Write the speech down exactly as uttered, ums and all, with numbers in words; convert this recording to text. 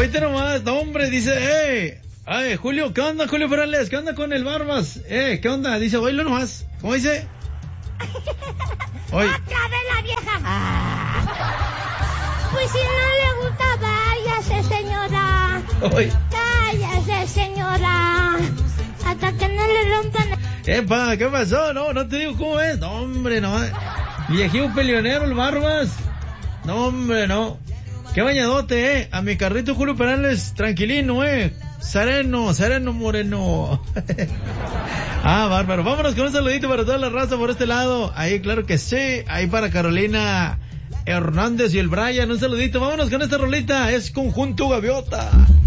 Oíste nomás, no, hombre, dice, eh, ay, Julio, ¿qué onda, Julio Perales? ¿Qué onda con el Barbas? Eh, ¿qué onda? Dice, oílo nomás. ¿Cómo dice? Oye. Otra vez la vieja. Ah. Pues si no le gusta, váyase, señora. Oye. Cállese, señora. Hasta que no le rompan. Epa, ¿qué pasó? No, no te digo cómo es. No, hombre, no. Viejito peleonero, el Barbas. No, hombre, no. Qué bañadote, eh. A mi carrito Julio Perales, tranquilino, eh. Sereno, sereno, moreno. Ah, bárbaro. Vámonos con un saludito para toda la raza por este lado. Ahí, claro que sí. Ahí para Carolina Hernández y el Brian. Un saludito. Vámonos con esta rolita. Es Conjunto Gaviota.